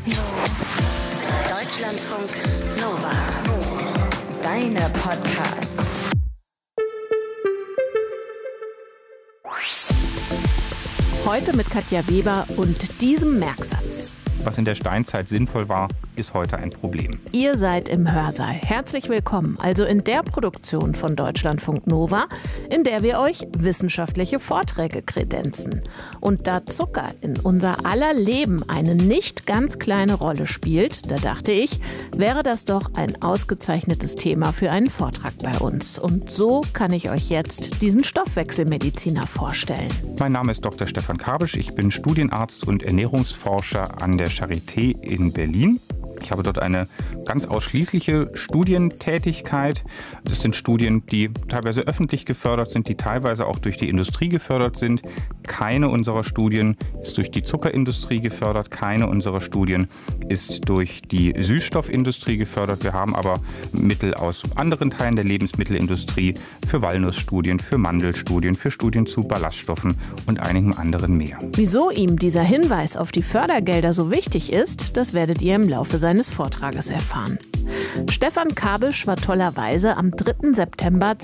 Deutschlandfunk Nova. Deine Podcasts. Heute mit Katja Weber und diesem Merksatz. Was in der Steinzeit sinnvoll war, ist heute ein Problem. Ihr seid im Hörsaal. Herzlich willkommen, also in der Produktion von Deutschlandfunk Nova, in der wir euch wissenschaftliche Vorträge kredenzen. Und da Zucker in unser aller Leben eine nicht ganz kleine Rolle spielt, da dachte ich, wäre das doch ein ausgezeichnetes Thema für einen Vortrag bei uns. Und so kann ich euch jetzt diesen Stoffwechselmediziner vorstellen. Mein Name ist Dr. Stefan Kabisch. Ich bin Studienarzt und Ernährungsforscher an der Charité in Berlin. Ich habe dort eine ganz ausschließliche Studientätigkeit. Das sind Studien, die teilweise öffentlich gefördert sind, die teilweise auch durch die Industrie gefördert sind. Keine unserer Studien ist durch die Zuckerindustrie gefördert. Keine unserer Studien ist durch die Süßstoffindustrie gefördert. Wir haben aber Mittel aus anderen Teilen der Lebensmittelindustrie für Walnussstudien, für Mandelstudien, für Studien zu Ballaststoffen und einigem anderen mehr. Wieso ihm dieser Hinweis auf die Fördergelder so wichtig ist, das werdet ihr im Laufe seines Vortrages erfahren. Stefan Kabisch war tollerweise am 3. September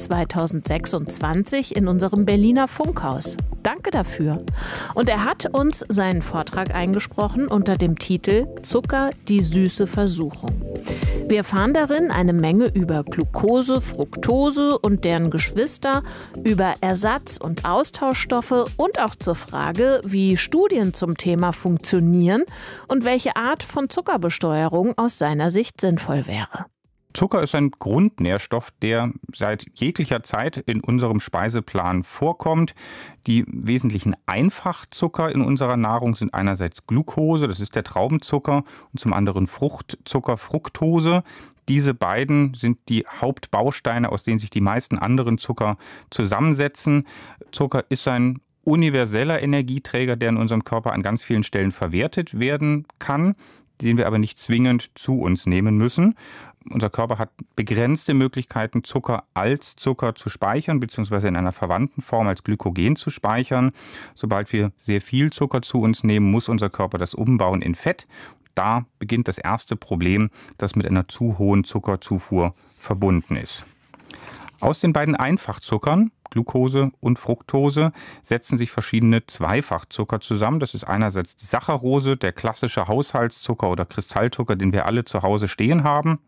2026 in unserem Berliner Funkhaus. Danke dafür. Und er hat uns seinen Vortrag eingesprochen unter dem Titel Zucker, die süße Versuchung. Wir erfahren darin eine Menge über Glucose, Fructose und deren Geschwister, über Ersatz- und Austauschstoffe und auch zur Frage, wie Studien zum Thema funktionieren und welche Art von Zuckerbesteuerung aus seiner Sicht sinnvoll wäre. Zucker ist ein Grundnährstoff, der seit jeglicher Zeit in unserem Speiseplan vorkommt. Die wesentlichen Einfachzucker in unserer Nahrung sind einerseits Glucose, das ist der Traubenzucker, und zum anderen Fruchtzucker, Fructose. Diese beiden sind die Hauptbausteine, aus denen sich die meisten anderen Zucker zusammensetzen. Zucker ist ein universeller Energieträger, der in unserem Körper an ganz vielen Stellen verwertet werden kann, den wir aber nicht zwingend zu uns nehmen müssen. Unser Körper hat begrenzte Möglichkeiten, Zucker als Zucker zu speichern, beziehungsweise in einer verwandten Form als Glykogen zu speichern. Sobald wir sehr viel Zucker zu uns nehmen, muss unser Körper das umbauen in Fett. Da beginnt das erste Problem, das mit einer zu hohen Zuckerzufuhr verbunden ist. Aus den beiden Einfachzuckern, Glucose und Fructose, setzen sich verschiedene Zweifachzucker zusammen. Das ist einerseits die Saccharose, der klassische Haushaltszucker oder Kristallzucker, den wir alle zu Hause stehen haben.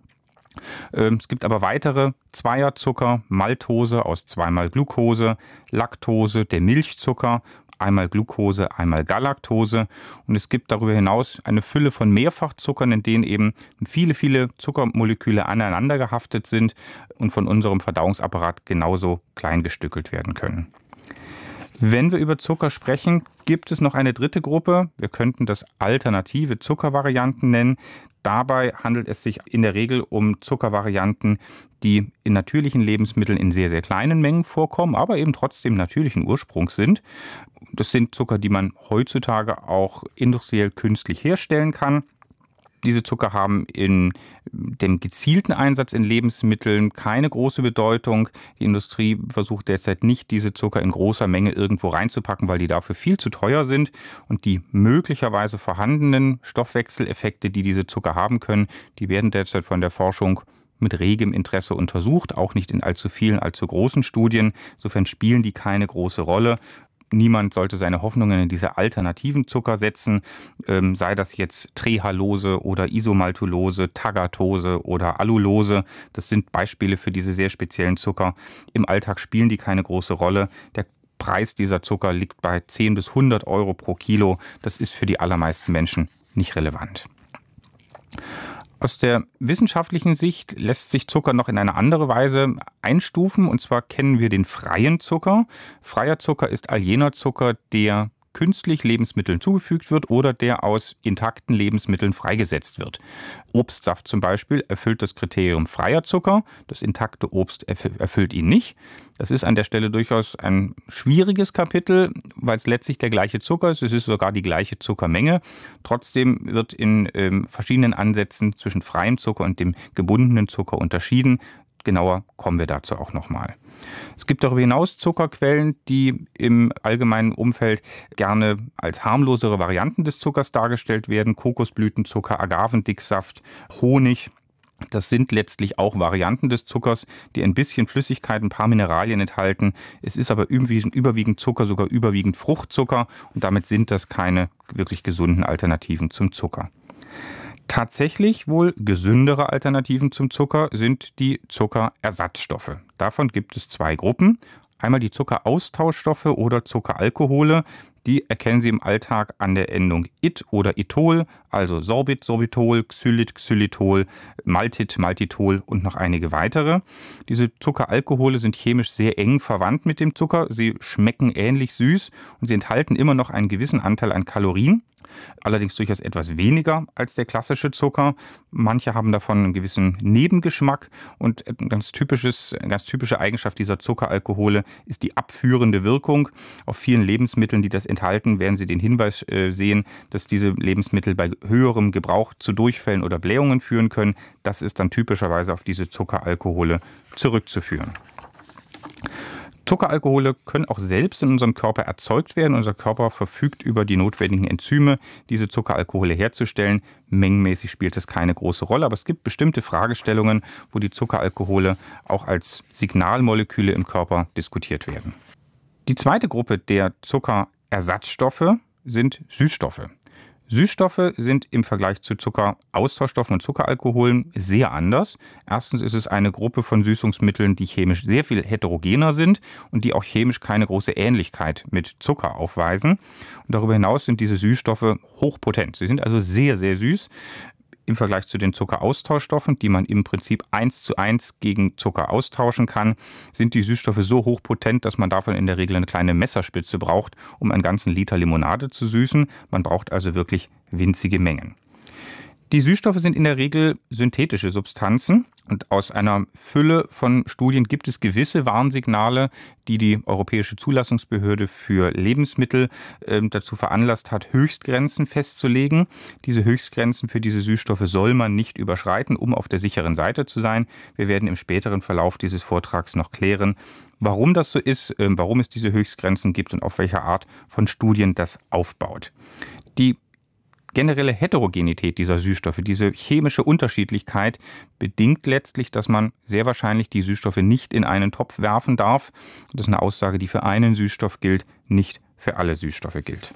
Es gibt aber weitere Zweierzucker, Maltose aus zweimal Glucose, Laktose, der Milchzucker, einmal Glucose, einmal Galaktose. Und es gibt darüber hinaus eine Fülle von Mehrfachzuckern, in denen eben viele, viele Zuckermoleküle aneinander gehaftet sind und von unserem Verdauungsapparat genauso klein gestückelt werden können. Wenn wir über Zucker sprechen, gibt es noch eine dritte Gruppe. Wir könnten das alternative Zuckervarianten nennen. Dabei handelt es sich in der Regel um Zuckervarianten, die in natürlichen Lebensmitteln in sehr, sehr kleinen Mengen vorkommen, aber eben trotzdem natürlichen Ursprungs sind. Das sind Zucker, die man heutzutage auch industriell künstlich herstellen kann. Diese Zucker haben in dem gezielten Einsatz in Lebensmitteln keine große Bedeutung. Die Industrie versucht derzeit nicht, diese Zucker in großer Menge irgendwo reinzupacken, weil die dafür viel zu teuer sind. Und die möglicherweise vorhandenen Stoffwechseleffekte, die diese Zucker haben können, die werden derzeit von der Forschung mit regem Interesse untersucht, auch nicht in allzu vielen, allzu großen Studien. Insofern spielen die keine große Rolle. Niemand sollte seine Hoffnungen in diese alternativen Zucker setzen, sei das jetzt Trehalose oder Isomaltulose, Tagatose oder Allulose. Das sind Beispiele für diese sehr speziellen Zucker. Im Alltag spielen die keine große Rolle. Der Preis dieser Zucker liegt bei 10 bis 100 Euro pro Kilo. Das ist für die allermeisten Menschen nicht relevant. Aus der wissenschaftlichen Sicht lässt sich Zucker noch in eine andere Weise einstufen. Und zwar kennen wir den freien Zucker. Freier Zucker ist all jener Zucker, der künstlich Lebensmitteln zugefügt wird oder der aus intakten Lebensmitteln freigesetzt wird. Obstsaft zum Beispiel erfüllt das Kriterium freier Zucker. Das intakte Obst erfüllt ihn nicht. Das ist an der Stelle durchaus ein schwieriges Kapitel, weil es letztlich der gleiche Zucker ist. Es ist sogar die gleiche Zuckermenge. Trotzdem wird in verschiedenen Ansätzen zwischen freiem Zucker und dem gebundenen Zucker unterschieden. genauer kommen wir dazu auch nochmal. Es gibt darüber hinaus Zuckerquellen, die im allgemeinen Umfeld gerne als harmlosere Varianten des Zuckers dargestellt werden. Kokosblütenzucker, Agavendicksaft, Honig. Das sind letztlich auch Varianten des Zuckers, die ein bisschen Flüssigkeit, ein paar Mineralien enthalten. Es ist aber überwiegend Zucker, sogar überwiegend Fruchtzucker. Und damit sind das keine wirklich gesunden Alternativen zum Zucker. Tatsächlich wohl gesündere Alternativen zum Zucker sind die Zuckerersatzstoffe. Davon gibt es zwei Gruppen. Einmal die Zuckeraustauschstoffe oder Zuckeralkohole. Die erkennen Sie im Alltag an der Endung -id oder -itol, also Sorbit, Sorbitol, Xylit, Xylitol, Maltit, Maltitol und noch einige weitere. Diese Zuckeralkohole sind chemisch sehr eng verwandt mit dem Zucker. Sie schmecken ähnlich süß und sie enthalten immer noch einen gewissen Anteil an Kalorien. Allerdings durchaus etwas weniger als der klassische Zucker. Manche haben davon einen gewissen Nebengeschmack und eine ganz typische Eigenschaft dieser Zuckeralkohole ist die abführende Wirkung. Auf vielen Lebensmitteln, die das enthalten, werden Sie den Hinweis sehen, dass diese Lebensmittel bei höherem Gebrauch zu Durchfällen oder Blähungen führen können. Das ist dann typischerweise auf diese Zuckeralkohole zurückzuführen. Zuckeralkohole können auch selbst in unserem Körper erzeugt werden. Unser Körper verfügt über die notwendigen Enzyme, diese Zuckeralkohole herzustellen. Mengenmäßig spielt das keine große Rolle, aber es gibt bestimmte Fragestellungen, wo die Zuckeralkohole auch als Signalmoleküle im Körper diskutiert werden. Die zweite Gruppe der Zuckerersatzstoffe sind Süßstoffe. Süßstoffe sind im Vergleich zu Zuckeraustauschstoffen und Zuckeralkoholen sehr anders. Erstens ist es eine Gruppe von Süßungsmitteln, die chemisch sehr viel heterogener sind und die auch chemisch keine große Ähnlichkeit mit Zucker aufweisen. Und darüber hinaus sind diese Süßstoffe hochpotent. Sie sind also sehr, sehr süß. Im Vergleich zu den Zuckeraustauschstoffen, die man im Prinzip 1:1 gegen Zucker austauschen kann, sind die Süßstoffe so hochpotent, dass man davon in der Regel eine kleine Messerspitze braucht, um einen ganzen Liter Limonade zu süßen. Man braucht also wirklich winzige Mengen. Die Süßstoffe sind in der Regel synthetische Substanzen und aus einer Fülle von Studien gibt es gewisse Warnsignale, die die Europäische Zulassungsbehörde für Lebensmittel dazu veranlasst hat, Höchstgrenzen festzulegen. Diese Höchstgrenzen für diese Süßstoffe soll man nicht überschreiten, um auf der sicheren Seite zu sein. Wir werden im späteren Verlauf dieses Vortrags noch klären, warum das so ist, warum es diese Höchstgrenzen gibt und auf welche Art von Studien das aufbaut. Die generelle Heterogenität dieser Süßstoffe, diese chemische Unterschiedlichkeit bedingt letztlich, dass man sehr wahrscheinlich die Süßstoffe nicht in einen Topf werfen darf. Das ist eine Aussage, die für einen Süßstoff gilt, nicht für alle Süßstoffe gilt.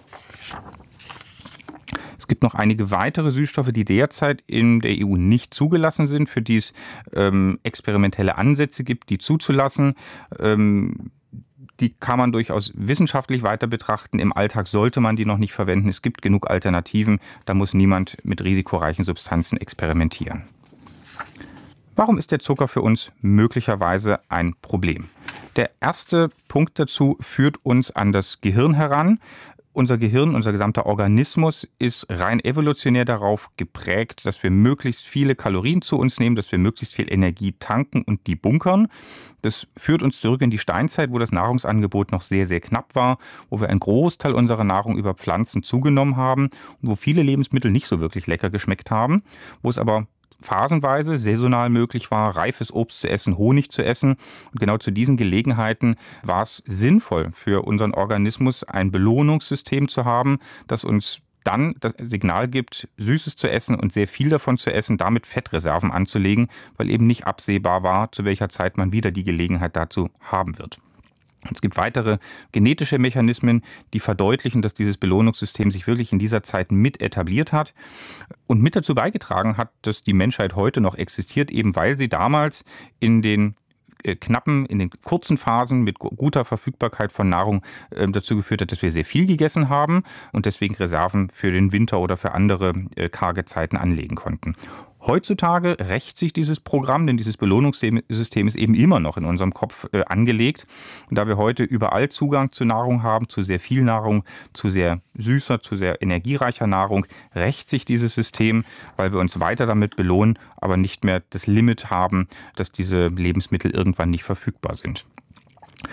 Es gibt noch einige weitere Süßstoffe, die derzeit in der EU nicht zugelassen sind, für die es experimentelle Ansätze gibt, die zuzulassen. Die kann man durchaus wissenschaftlich weiter betrachten. Im Alltag sollte man die noch nicht verwenden. Es gibt genug Alternativen. Da muss niemand mit risikoreichen Substanzen experimentieren. Warum ist der Zucker für uns möglicherweise ein Problem? Der erste Punkt dazu führt uns an das Gehirn heran. Unser Gehirn, unser gesamter Organismus ist rein evolutionär darauf geprägt, dass wir möglichst viele Kalorien zu uns nehmen, dass wir möglichst viel Energie tanken und die bunkern. Das führt uns zurück in die Steinzeit, wo das Nahrungsangebot noch sehr, sehr knapp war, wo wir einen Großteil unserer Nahrung über Pflanzen zugenommen haben und wo viele Lebensmittel nicht so wirklich lecker geschmeckt haben, wo es aber phasenweise saisonal möglich war, reifes Obst zu essen, Honig zu essen. Und genau zu diesen Gelegenheiten war es sinnvoll für unseren Organismus, ein Belohnungssystem zu haben, das uns dann das Signal gibt, Süßes zu essen und sehr viel davon zu essen, damit Fettreserven anzulegen, weil eben nicht absehbar war, zu welcher Zeit man wieder die Gelegenheit dazu haben wird. Es gibt weitere genetische Mechanismen, die verdeutlichen, dass dieses Belohnungssystem sich wirklich in dieser Zeit mit etabliert hat und mit dazu beigetragen hat, dass die Menschheit heute noch existiert, eben weil sie damals in den kurzen Phasen mit guter Verfügbarkeit von Nahrung dazu geführt hat, dass wir sehr viel gegessen haben und deswegen Reserven für den Winter oder für andere karge Zeiten anlegen konnten. Heutzutage rächt sich dieses Programm, denn dieses Belohnungssystem ist eben immer noch in unserem Kopf angelegt. Und da wir heute überall Zugang zu Nahrung haben, zu sehr viel Nahrung, zu sehr süßer, zu sehr energiereicher Nahrung, rächt sich dieses System, weil wir uns weiter damit belohnen, aber nicht mehr das Limit haben, dass diese Lebensmittel irgendwann nicht verfügbar sind.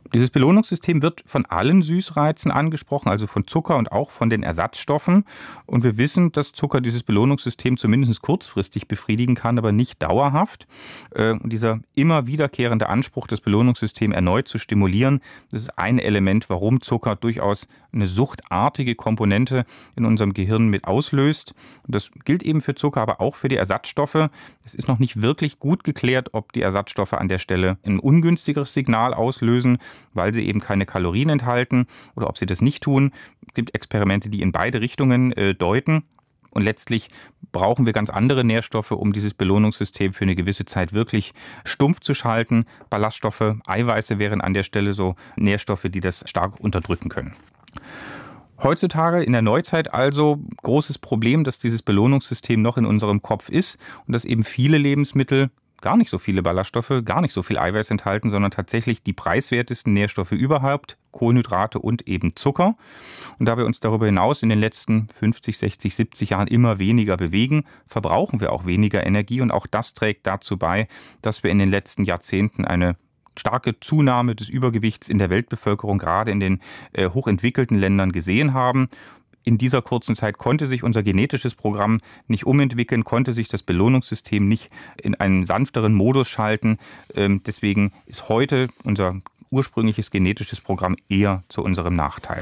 Dieses Belohnungssystem wird von allen Süßreizen angesprochen, also von Zucker und auch von den Ersatzstoffen. Und wir wissen, dass Zucker dieses Belohnungssystem zumindest kurzfristig befriedigen kann, aber nicht dauerhaft. Und dieser immer wiederkehrende Anspruch, das Belohnungssystem erneut zu stimulieren, das ist ein Element, warum Zucker durchaus eine suchtartige Komponente in unserem Gehirn mit auslöst. Und das gilt eben für Zucker, aber auch für die Ersatzstoffe. Es ist noch nicht wirklich gut geklärt, ob die Ersatzstoffe an der Stelle ein ungünstigeres Signal auslösen, weil sie eben keine Kalorien enthalten, oder ob sie das nicht tun. Es gibt Experimente, die in beide Richtungen deuten. Und letztlich brauchen wir ganz andere Nährstoffe, um dieses Belohnungssystem für eine gewisse Zeit wirklich stumpf zu schalten. Ballaststoffe, Eiweiße wären an der Stelle so Nährstoffe, die das stark unterdrücken können. Heutzutage in der Neuzeit also großes Problem, dass dieses Belohnungssystem noch in unserem Kopf ist und dass eben viele Lebensmittel gar nicht so viele Ballaststoffe, gar nicht so viel Eiweiß enthalten, sondern tatsächlich die preiswertesten Nährstoffe überhaupt, Kohlenhydrate und eben Zucker. Und da wir uns darüber hinaus in den letzten 50, 60, 70 Jahren immer weniger bewegen, verbrauchen wir auch weniger Energie. Und auch das trägt dazu bei, dass wir in den letzten Jahrzehnten eine starke Zunahme des Übergewichts in der Weltbevölkerung, gerade in den hochentwickelten Ländern, gesehen haben. In dieser kurzen Zeit konnte sich unser genetisches Programm nicht umentwickeln, konnte sich das Belohnungssystem nicht in einen sanfteren Modus schalten. Deswegen ist heute unser ursprüngliches genetisches Programm eher zu unserem Nachteil.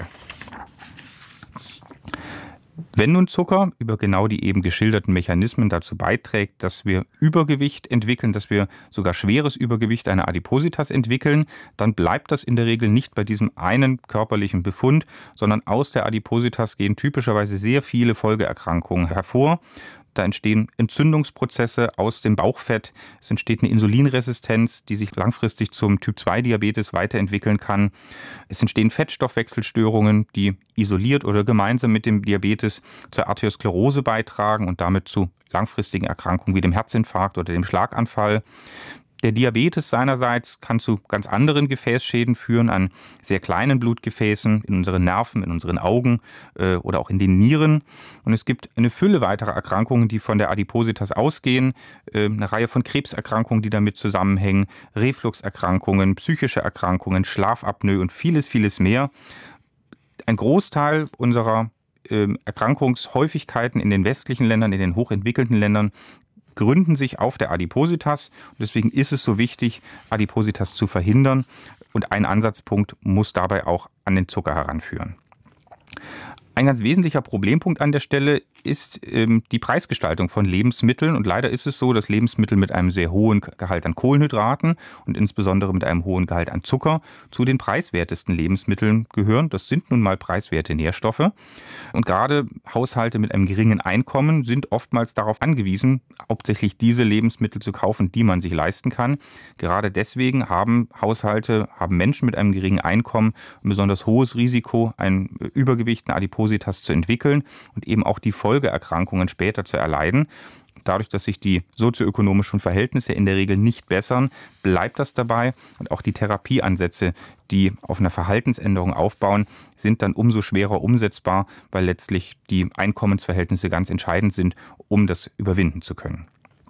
Wenn nun Zucker über genau die eben geschilderten Mechanismen dazu beiträgt, dass wir Übergewicht entwickeln, dass wir sogar schweres Übergewicht, eine Adipositas entwickeln, dann bleibt das in der Regel nicht bei diesem einen körperlichen Befund, sondern aus der Adipositas gehen typischerweise sehr viele Folgeerkrankungen hervor. Da entstehen Entzündungsprozesse aus dem Bauchfett. Es entsteht eine Insulinresistenz, die sich langfristig zum Typ-2-Diabetes weiterentwickeln kann. Es entstehen Fettstoffwechselstörungen, die isoliert oder gemeinsam mit dem Diabetes zur Arteriosklerose beitragen und damit zu langfristigen Erkrankungen wie dem Herzinfarkt oder dem Schlaganfall. Der Diabetes seinerseits kann zu ganz anderen Gefäßschäden führen, an sehr kleinen Blutgefäßen, in unseren Nerven, in unseren Augen oder auch in den Nieren. Und es gibt eine Fülle weiterer Erkrankungen, die von der Adipositas ausgehen. Eine Reihe von Krebserkrankungen, die damit zusammenhängen, Refluxerkrankungen, psychische Erkrankungen, Schlafapnoe und vieles, vieles mehr. Ein Großteil unserer Erkrankungshäufigkeiten in den westlichen Ländern, in den hochentwickelten Ländern, gründen sich auf der Adipositas. Und deswegen ist es so wichtig, Adipositas zu verhindern. Und ein Ansatzpunkt muss dabei auch an den Zucker heranführen. Ein ganz wesentlicher Problempunkt an der Stelle ist die Preisgestaltung von Lebensmitteln. Und leider ist es so, dass Lebensmittel mit einem sehr hohen Gehalt an Kohlenhydraten und insbesondere mit einem hohen Gehalt an Zucker zu den preiswertesten Lebensmitteln gehören. Das sind nun mal preiswerte Nährstoffe. Und gerade Haushalte mit einem geringen Einkommen sind oftmals darauf angewiesen, hauptsächlich diese Lebensmittel zu kaufen, die man sich leisten kann. Gerade deswegen haben Menschen mit einem geringen Einkommen ein besonders hohes Risiko, ein Übergewicht, eine Adipositas zu entwickeln und eben auch die Folgeerkrankungen später zu erleiden. Dadurch, dass sich die sozioökonomischen Verhältnisse in der Regel nicht bessern, bleibt das dabei. Und auch die Therapieansätze, die auf einer Verhaltensänderung aufbauen, sind dann umso schwerer umsetzbar, weil letztlich die Einkommensverhältnisse ganz entscheidend sind, um das überwinden zu können.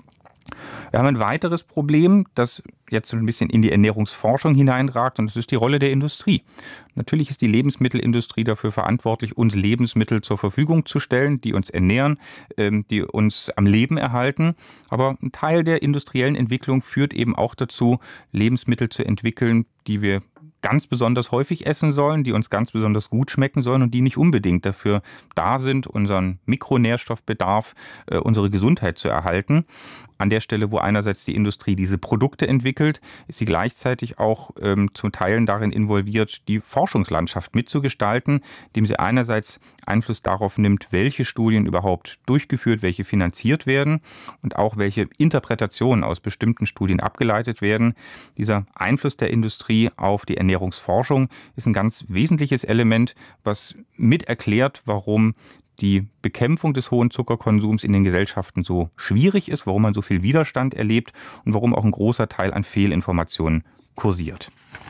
Wir haben ein weiteres Problem, das jetzt so ein bisschen in die Ernährungsforschung hineinragt, und das ist die Rolle der Industrie. Natürlich ist die Lebensmittelindustrie dafür verantwortlich, uns Lebensmittel zur Verfügung zu stellen, die uns ernähren, die uns am Leben erhalten. Aber ein Teil der industriellen Entwicklung führt eben auch dazu, Lebensmittel zu entwickeln, die wir ganz besonders häufig essen sollen, die uns ganz besonders gut schmecken sollen und die nicht unbedingt dafür da sind, unseren Mikronährstoffbedarf, unsere Gesundheit zu erhalten. An der Stelle, wo einerseits die Industrie diese Produkte entwickelt, ist sie gleichzeitig auch zum Teil darin involviert, die Forschungslandschaft mitzugestalten, indem sie einerseits Einfluss darauf nimmt, welche Studien überhaupt durchgeführt, welche finanziert werden und auch welche Interpretationen aus bestimmten Studien abgeleitet werden. Dieser Einfluss der Industrie auf die Ernährungsforschung ist ein ganz wesentliches Element, was mit erklärt, warum die Bekämpfung des hohen Zuckerkonsums in den Gesellschaften so schwierig ist, warum man so viel Widerstand erlebt und warum auch ein großer Teil an Fehlinformationen kursiert.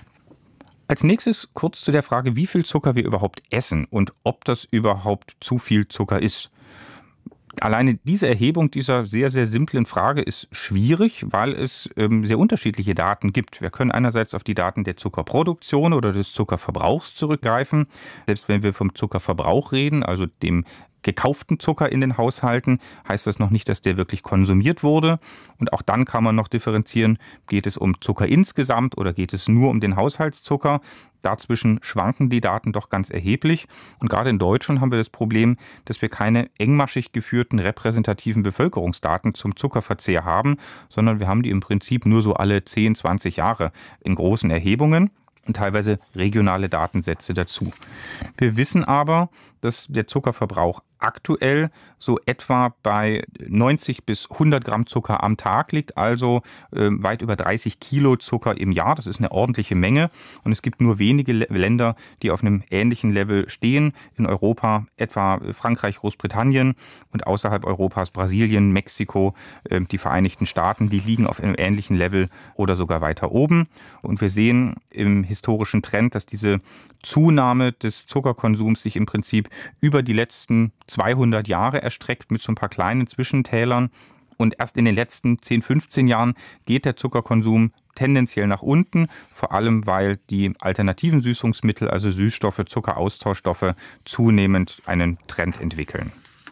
Als nächstes kurz zu der Frage, wie viel Zucker wir überhaupt essen und ob das überhaupt zu viel Zucker ist. Alleine diese Erhebung dieser sehr, sehr simplen Frage ist schwierig, weil es sehr unterschiedliche Daten gibt. Wir können einerseits auf die Daten der Zuckerproduktion oder des Zuckerverbrauchs zurückgreifen. Selbst wenn wir vom Zuckerverbrauch reden, also dem gekauften Zucker in den Haushalten, heißt das noch nicht, dass der wirklich konsumiert wurde. Und auch dann kann man noch differenzieren, geht es um Zucker insgesamt oder geht es nur um den Haushaltszucker. Dazwischen schwanken die Daten doch ganz erheblich. Und gerade in Deutschland haben wir das Problem, dass wir keine engmaschig geführten repräsentativen Bevölkerungsdaten zum Zuckerverzehr haben, sondern wir haben die im Prinzip nur so alle 10, 20 Jahre in großen Erhebungen und teilweise regionale Datensätze dazu. Wir wissen aber, dass der Zuckerverbrauch aktuell so etwa bei 90 bis 100 Gramm Zucker am Tag liegt, also weit über 30 Kilo Zucker im Jahr. Das ist eine ordentliche Menge und es gibt nur wenige Länder, die auf einem ähnlichen Level stehen. In Europa etwa Frankreich, Großbritannien und außerhalb Europas Brasilien, Mexiko, die Vereinigten Staaten, die liegen auf einem ähnlichen Level oder sogar weiter oben. Und wir sehen im historischen Trend, dass diese Zunahme des Zuckerkonsums sich im Prinzip über die letzten 200 Jahre erstreckt mit so ein paar kleinen Zwischentälern. Und erst in den letzten 10, 15 Jahren geht der Zuckerkonsum tendenziell nach unten, vor allem weil die alternativen Süßungsmittel, also Süßstoffe, Zuckeraustauschstoffe, zunehmend einen Trend entwickeln.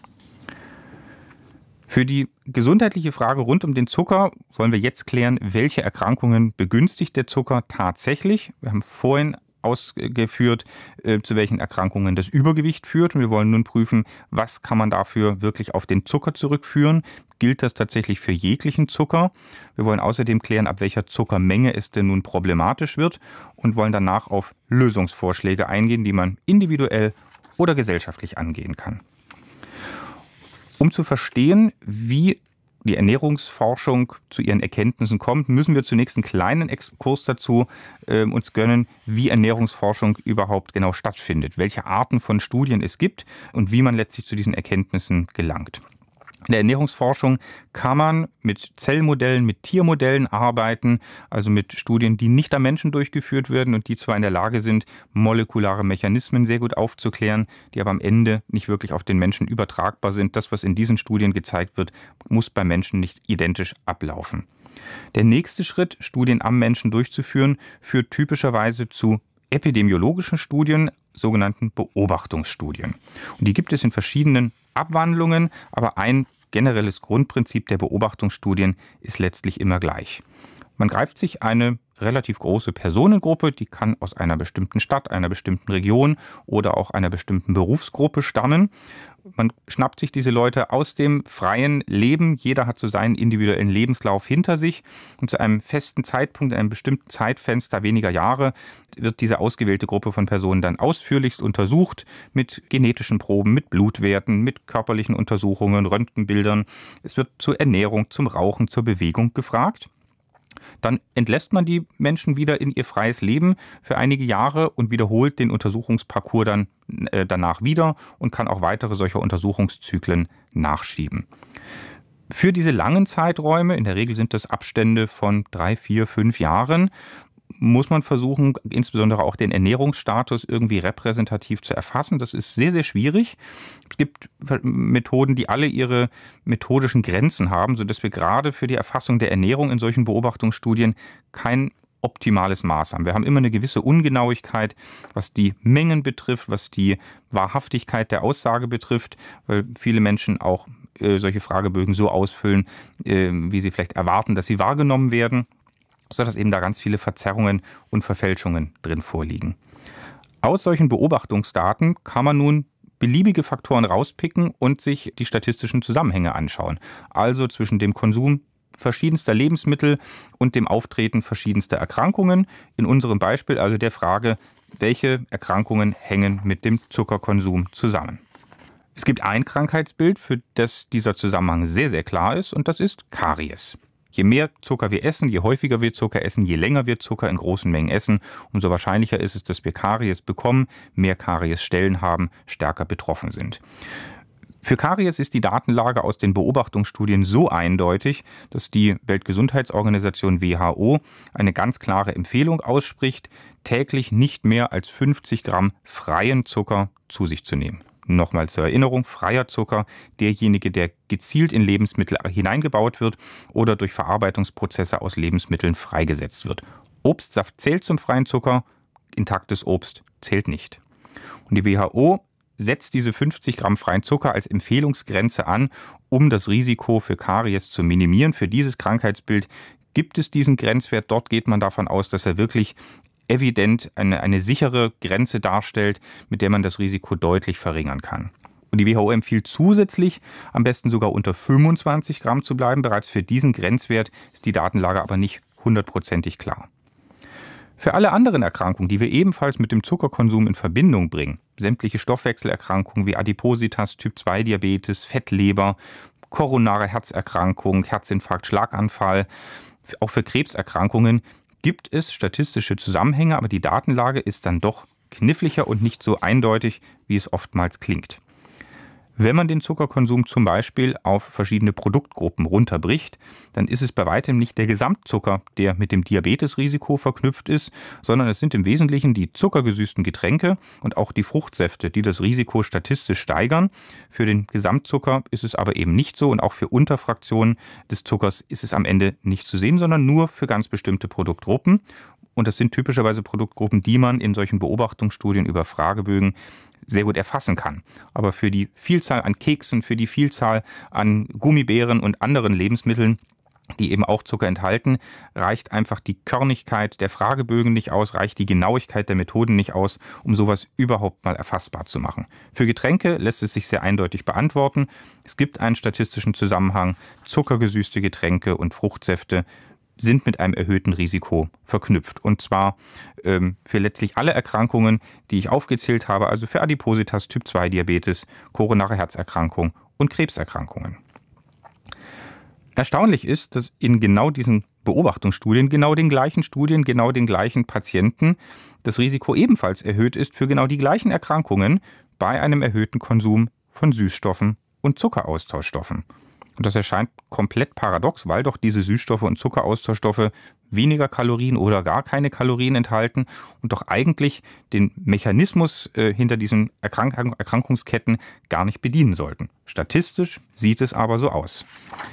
Für die gesundheitliche Frage rund um den Zucker wollen wir jetzt klären, welche Erkrankungen begünstigt der Zucker tatsächlich. Wir haben vorhin ausgeführt, zu welchen Erkrankungen das Übergewicht führt. Und wir wollen nun prüfen, was kann man dafür wirklich auf den Zucker zurückführen. Gilt das tatsächlich für jeglichen Zucker? Wir wollen außerdem klären, ab welcher Zuckermenge es denn nun problematisch wird und wollen danach auf Lösungsvorschläge eingehen, die man individuell oder gesellschaftlich angehen kann. Um zu verstehen, wie die Ernährungsforschung zu ihren Erkenntnissen kommt, müssen wir zunächst einen kleinen Exkurs dazu uns gönnen, wie Ernährungsforschung überhaupt genau stattfindet, welche Arten von Studien es gibt und wie man letztlich zu diesen Erkenntnissen gelangt. In der Ernährungsforschung kann man mit Zellmodellen, mit Tiermodellen arbeiten, also mit Studien, die nicht am Menschen durchgeführt werden und die zwar in der Lage sind, molekulare Mechanismen sehr gut aufzuklären, die aber am Ende nicht wirklich auf den Menschen übertragbar sind. Das, was in diesen Studien gezeigt wird, muss beim Menschen nicht identisch ablaufen. Der nächste Schritt, Studien am Menschen durchzuführen, führt typischerweise zu epidemiologischen Studien, sogenannten Beobachtungsstudien. Und die gibt es in verschiedenen Abwandlungen, aber ein generelles Grundprinzip der Beobachtungsstudien ist letztlich immer gleich. Man greift sich eine relativ große Personengruppe, die kann aus einer bestimmten Stadt, einer bestimmten Region oder auch einer bestimmten Berufsgruppe stammen. Man schnappt sich diese Leute aus dem freien Leben. Jeder hat so seinen individuellen Lebenslauf hinter sich. Und zu einem festen Zeitpunkt, in einem bestimmten Zeitfenster weniger Jahre, wird diese ausgewählte Gruppe von Personen dann ausführlichst untersucht mit genetischen Proben, mit Blutwerten, mit körperlichen Untersuchungen, Röntgenbildern. Es wird zur Ernährung, zum Rauchen, zur Bewegung gefragt. Dann entlässt man die Menschen wieder in ihr freies Leben für einige Jahre und wiederholt den Untersuchungsparcours dann danach wieder und kann auch weitere solcher Untersuchungszyklen nachschieben. Für diese langen Zeiträume, in der Regel sind das Abstände von 3, 4, 5 Jahren, muss man versuchen, insbesondere auch den Ernährungsstatus irgendwie repräsentativ zu erfassen. Das ist sehr, sehr schwierig. Es gibt Methoden, die alle ihre methodischen Grenzen haben, sodass wir gerade für die Erfassung der Ernährung in solchen Beobachtungsstudien kein optimales Maß haben. Wir haben immer eine gewisse Ungenauigkeit, was die Mengen betrifft, was die Wahrhaftigkeit der Aussage betrifft, weil viele Menschen auch solche Fragebögen so ausfüllen, wie sie vielleicht erwarten, dass sie wahrgenommen werden, sodass eben da ganz viele Verzerrungen und Verfälschungen drin vorliegen. Aus solchen Beobachtungsdaten kann man nun beliebige Faktoren rauspicken und sich die statistischen Zusammenhänge anschauen. Also zwischen dem Konsum verschiedenster Lebensmittel und dem Auftreten verschiedenster Erkrankungen. In unserem Beispiel also der Frage, welche Erkrankungen hängen mit dem Zuckerkonsum zusammen. Es gibt ein Krankheitsbild, für das dieser Zusammenhang sehr, sehr klar ist, und das ist Karies. Je mehr Zucker wir essen, je häufiger wir Zucker essen, je länger wir Zucker in großen Mengen essen, umso wahrscheinlicher ist es, dass wir Karies bekommen, mehr Kariesstellen haben, stärker betroffen sind. Für Karies ist die Datenlage aus den Beobachtungsstudien so eindeutig, dass die Weltgesundheitsorganisation WHO eine ganz klare Empfehlung ausspricht, täglich nicht mehr als 50 Gramm freien Zucker zu sich zu nehmen. Nochmal zur Erinnerung, freier Zucker, derjenige, der gezielt in Lebensmittel hineingebaut wird oder durch Verarbeitungsprozesse aus Lebensmitteln freigesetzt wird. Obstsaft zählt zum freien Zucker, intaktes Obst zählt nicht. Und die WHO setzt diese 50 Gramm freien Zucker als Empfehlungsgrenze an, um das Risiko für Karies zu minimieren. Für dieses Krankheitsbild gibt es diesen Grenzwert. Dort geht man davon aus, dass er wirklich evident eine sichere Grenze darstellt, mit der man das Risiko deutlich verringern kann. Und die WHO empfiehlt zusätzlich, am besten sogar unter 25 Gramm zu bleiben. Bereits für diesen Grenzwert ist die Datenlage aber nicht hundertprozentig klar. Für alle anderen Erkrankungen, die wir ebenfalls mit dem Zuckerkonsum in Verbindung bringen, sämtliche Stoffwechselerkrankungen wie Adipositas, Typ-2-Diabetes, Fettleber, koronare Herzerkrankung, Herzinfarkt, Schlaganfall, auch für Krebserkrankungen gibt es statistische Zusammenhänge, aber die Datenlage ist dann doch kniffliger und nicht so eindeutig, wie es oftmals klingt. Wenn man den Zuckerkonsum zum Beispiel auf verschiedene Produktgruppen runterbricht, dann ist es bei weitem nicht der Gesamtzucker, der mit dem Diabetesrisiko verknüpft ist, sondern es sind im Wesentlichen die zuckergesüßten Getränke und auch die Fruchtsäfte, die das Risiko statistisch steigern. Für den Gesamtzucker ist es aber eben nicht so und auch für Unterfraktionen des Zuckers ist es am Ende nicht zu sehen, sondern nur für ganz bestimmte Produktgruppen. Und das sind typischerweise Produktgruppen, die man in solchen Beobachtungsstudien über Fragebögen sehr gut erfassen kann. Aber für die Vielzahl an Keksen, für die Vielzahl an Gummibären und anderen Lebensmitteln, die eben auch Zucker enthalten, reicht einfach die Körnigkeit der Fragebögen nicht aus, reicht die Genauigkeit der Methoden nicht aus, um sowas überhaupt mal erfassbar zu machen. Für Getränke lässt es sich sehr eindeutig beantworten. Es gibt einen statistischen Zusammenhang. Zuckergesüßte Getränke und Fruchtsäfte sind mit einem erhöhten Risiko verknüpft. Und zwar für letztlich alle Erkrankungen, die ich aufgezählt habe, also für Adipositas, Typ-2-Diabetes, koronare Herzerkrankung und Krebserkrankungen. Erstaunlich ist, dass in genau diesen Beobachtungsstudien, genau den gleichen Patienten das Risiko ebenfalls erhöht ist für genau die gleichen Erkrankungen bei einem erhöhten Konsum von Süßstoffen und Zuckeraustauschstoffen. Und das erscheint komplett paradox, weil doch diese Süßstoffe und Zuckeraustauschstoffe weniger Kalorien oder gar keine Kalorien enthalten und doch eigentlich den Mechanismus hinter diesen Erkrankungsketten gar nicht bedienen sollten. Statistisch sieht es aber so aus.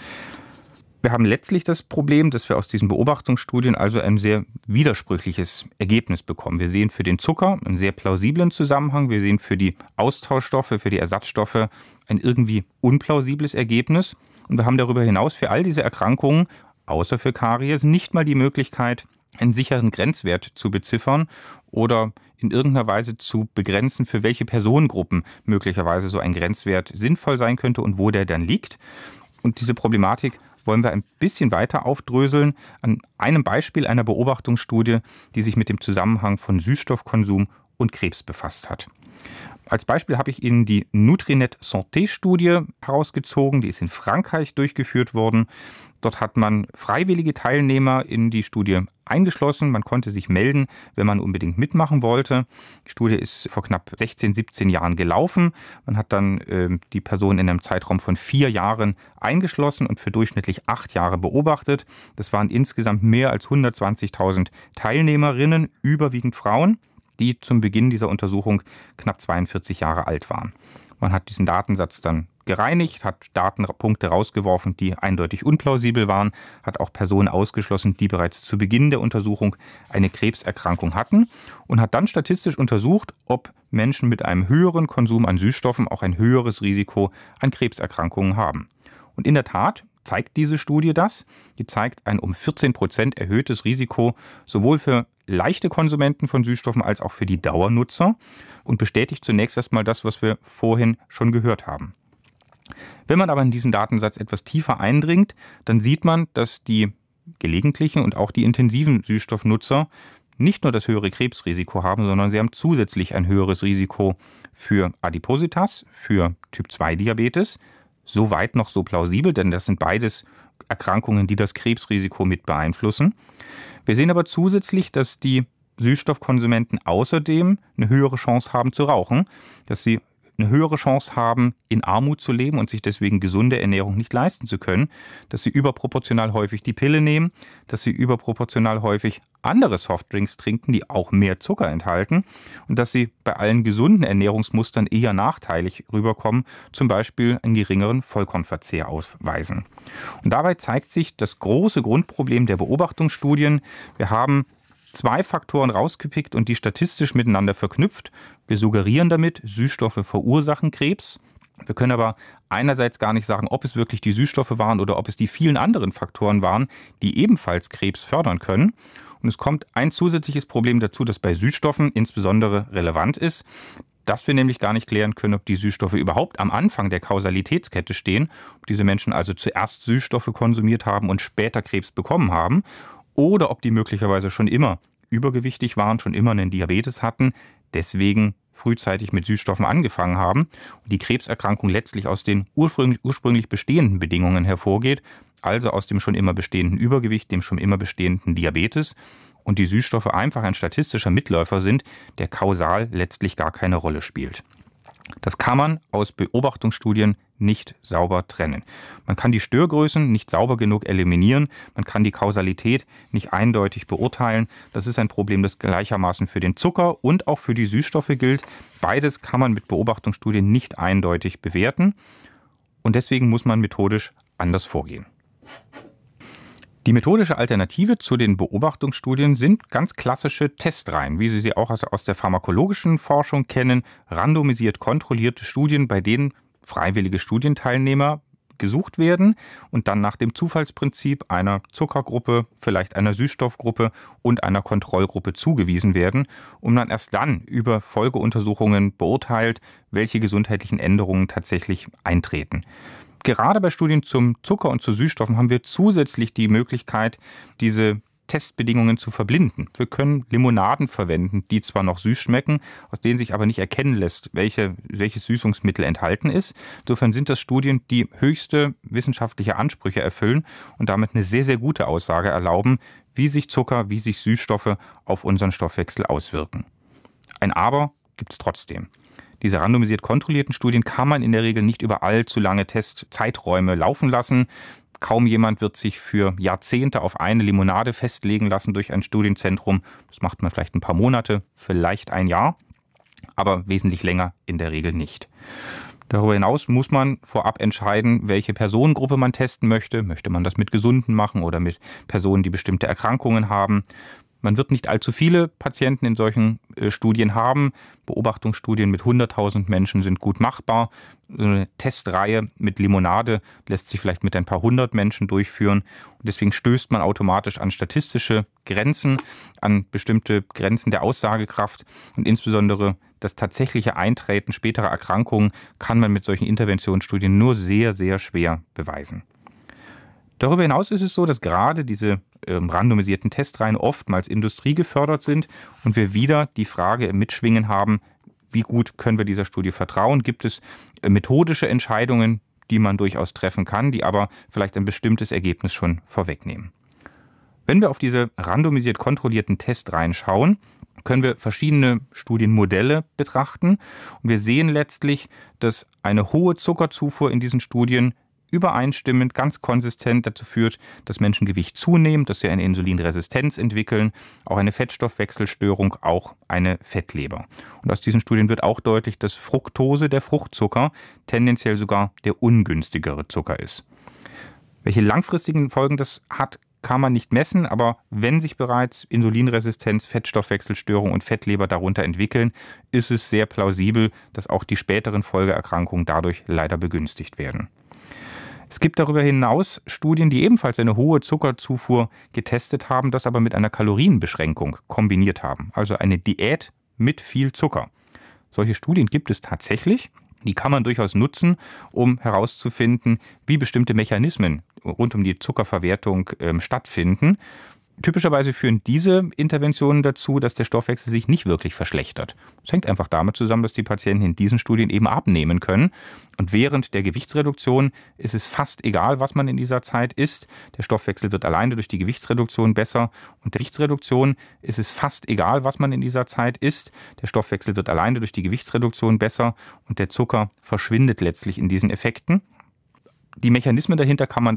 Wir haben letztlich das Problem, dass wir aus diesen Beobachtungsstudien also ein sehr widersprüchliches Ergebnis bekommen. Wir sehen für den Zucker einen sehr plausiblen Zusammenhang, wir sehen für die Austauschstoffe, für die Ersatzstoffe ein irgendwie unplausibles Ergebnis. Und wir haben darüber hinaus für all diese Erkrankungen, außer für Karies, nicht mal die Möglichkeit, einen sicheren Grenzwert zu beziffern oder in irgendeiner Weise zu begrenzen, für welche Personengruppen möglicherweise so ein Grenzwert sinnvoll sein könnte und wo der dann liegt. Und diese Problematik wollen wir ein bisschen weiter aufdröseln an einem Beispiel einer Beobachtungsstudie, die sich mit dem Zusammenhang von Süßstoffkonsum und Krebs befasst hat. Als Beispiel habe ich Ihnen die Nutrinet Santé-Studie herausgezogen. Die ist in Frankreich durchgeführt worden. Dort hat man freiwillige Teilnehmer in die Studie eingeschlossen. Man konnte sich melden, wenn man unbedingt mitmachen wollte. Die Studie ist vor knapp 16, 17 Jahren gelaufen. Man hat dann die Person in einem Zeitraum von 4 Jahren eingeschlossen und für durchschnittlich 8 Jahre beobachtet. Das waren insgesamt mehr als 120.000 Teilnehmerinnen, überwiegend Frauen, die zum Beginn dieser Untersuchung knapp 42 Jahre alt waren. Man hat diesen Datensatz dann gereinigt, hat Datenpunkte rausgeworfen, die eindeutig unplausibel waren, hat auch Personen ausgeschlossen, die bereits zu Beginn der Untersuchung eine Krebserkrankung hatten und hat dann statistisch untersucht, ob Menschen mit einem höheren Konsum an Süßstoffen auch ein höheres Risiko an Krebserkrankungen haben. Und in der Tat zeigt diese Studie das. Die zeigt ein um 14% erhöhtes Risiko sowohl für leichte Konsumenten von Süßstoffen als auch für die Dauernutzer und bestätigt zunächst erstmal das, was wir vorhin schon gehört haben. Wenn man aber in diesen Datensatz etwas tiefer eindringt, dann sieht man, dass die gelegentlichen und auch die intensiven Süßstoffnutzer nicht nur das höhere Krebsrisiko haben, sondern sie haben zusätzlich ein höheres Risiko für Adipositas, für Typ-2-Diabetes. Soweit noch so plausibel, denn das sind beides Erkrankungen, die das Krebsrisiko mit beeinflussen. Wir sehen aber zusätzlich, dass die Süßstoffkonsumenten außerdem eine höhere Chance haben zu rauchen, dass sie eine höhere Chance haben, in Armut zu leben und sich deswegen gesunde Ernährung nicht leisten zu können, dass sie überproportional häufig die Pille nehmen, dass sie überproportional häufig andere Softdrinks trinken, die auch mehr Zucker enthalten und dass sie bei allen gesunden Ernährungsmustern eher nachteilig rüberkommen, zum Beispiel einen geringeren Vollkornverzehr ausweisen. Und dabei zeigt sich das große Grundproblem der Beobachtungsstudien. Wir haben 2 Faktoren rausgepickt und die statistisch miteinander verknüpft. Wir suggerieren damit, Süßstoffe verursachen Krebs. Wir können aber einerseits gar nicht sagen, ob es wirklich die Süßstoffe waren oder ob es die vielen anderen Faktoren waren, die ebenfalls Krebs fördern können. Und es kommt ein zusätzliches Problem dazu, das bei Süßstoffen insbesondere relevant ist, dass wir nämlich gar nicht klären können, ob die Süßstoffe überhaupt am Anfang der Kausalitätskette stehen, ob diese Menschen also zuerst Süßstoffe konsumiert haben und später Krebs bekommen haben oder ob die möglicherweise schon immer übergewichtig waren, schon immer einen Diabetes hatten, deswegen frühzeitig mit Süßstoffen angefangen haben und die Krebserkrankung letztlich aus den ursprünglich bestehenden Bedingungen hervorgeht, also aus dem schon immer bestehenden Übergewicht, dem schon immer bestehenden Diabetes und die Süßstoffe einfach ein statistischer Mitläufer sind, der kausal letztlich gar keine Rolle spielt. Das kann man aus Beobachtungsstudien nicht sauber trennen. Man kann die Störgrößen nicht sauber genug eliminieren, man kann die Kausalität nicht eindeutig beurteilen. Das ist ein Problem, das gleichermaßen für den Zucker und auch für die Süßstoffe gilt. Beides kann man mit Beobachtungsstudien nicht eindeutig bewerten und deswegen muss man methodisch anders vorgehen. Die methodische Alternative zu den Beobachtungsstudien sind ganz klassische Testreihen, wie Sie sie auch aus der pharmakologischen Forschung kennen, randomisiert kontrollierte Studien, bei denen freiwillige Studienteilnehmer gesucht werden und dann nach dem Zufallsprinzip einer Zuckergruppe, vielleicht einer Süßstoffgruppe und einer Kontrollgruppe zugewiesen werden, um dann erst dann über Folgeuntersuchungen beurteilt, welche gesundheitlichen Änderungen tatsächlich eintreten. Gerade bei Studien zum Zucker und zu Süßstoffen haben wir zusätzlich die Möglichkeit, diese Testbedingungen zu verblinden. Wir können Limonaden verwenden, die zwar noch süß schmecken, aus denen sich aber nicht erkennen lässt, welches Süßungsmittel enthalten ist. Insofern sind das Studien, die höchste wissenschaftliche Ansprüche erfüllen und damit eine sehr, sehr gute Aussage erlauben, wie sich Zucker, wie sich Süßstoffe auf unseren Stoffwechsel auswirken. Ein Aber gibt es trotzdem. Diese randomisiert kontrollierten Studien kann man in der Regel nicht über allzu lange Testzeiträume laufen lassen. Kaum jemand wird sich für Jahrzehnte auf eine Limonade festlegen lassen durch ein Studienzentrum. Das macht man vielleicht ein paar Monate, vielleicht ein Jahr, aber wesentlich länger in der Regel nicht. Darüber hinaus muss man vorab entscheiden, welche Personengruppe man testen möchte. Möchte man das mit Gesunden machen oder mit Personen, die bestimmte Erkrankungen haben? Man wird nicht allzu viele Patienten in solchen Studien haben. Beobachtungsstudien mit 100.000 Menschen sind gut machbar. Eine Testreihe mit Limonade lässt sich vielleicht mit ein paar 100 Menschen durchführen. Und deswegen stößt man automatisch an statistische Grenzen, an bestimmte Grenzen der Aussagekraft. Und insbesondere das tatsächliche Eintreten späterer Erkrankungen kann man mit solchen Interventionsstudien nur sehr, sehr schwer beweisen. Darüber hinaus ist es so, dass gerade diese randomisierten Testreihen oftmals industriegefördert sind und wir wieder die Frage im Mitschwingen haben, wie gut können wir dieser Studie vertrauen? Gibt es methodische Entscheidungen, die man durchaus treffen kann, die aber vielleicht ein bestimmtes Ergebnis schon vorwegnehmen? Wenn wir auf diese randomisiert kontrollierten Testreihen schauen, können wir verschiedene Studienmodelle betrachten und wir sehen letztlich, dass eine hohe Zuckerzufuhr in diesen Studien übereinstimmend, ganz konsistent dazu führt, dass Menschen Gewicht zunehmen, dass sie eine Insulinresistenz entwickeln, auch eine Fettstoffwechselstörung, auch eine Fettleber. Und aus diesen Studien wird auch deutlich, dass Fructose, der Fruchtzucker, tendenziell sogar der ungünstigere Zucker ist. Welche langfristigen Folgen das hat, kann man nicht messen, aber wenn sich bereits Insulinresistenz, Fettstoffwechselstörung und Fettleber darunter entwickeln, ist es sehr plausibel, dass auch die späteren Folgeerkrankungen dadurch leider begünstigt werden. Es gibt darüber hinaus Studien, die ebenfalls eine hohe Zuckerzufuhr getestet haben, das aber mit einer Kalorienbeschränkung kombiniert haben. Also eine Diät mit viel Zucker. Solche Studien gibt es tatsächlich. Die kann man durchaus nutzen, um herauszufinden, wie bestimmte Mechanismen rund um die Zuckerverwertung stattfinden. Typischerweise führen diese Interventionen dazu, dass der Stoffwechsel sich nicht wirklich verschlechtert. Das hängt einfach damit zusammen, dass die Patienten in diesen Studien eben abnehmen können. Und während der Gewichtsreduktion ist es fast egal, was man in dieser Zeit isst. Der Stoffwechsel wird alleine durch die Gewichtsreduktion besser. Und der Gewichtsreduktion ist es fast egal, was man in dieser Zeit isst. Der Stoffwechsel wird alleine durch die Gewichtsreduktion besser und der Zucker verschwindet letztlich in diesen Effekten. Die Mechanismen dahinter kann man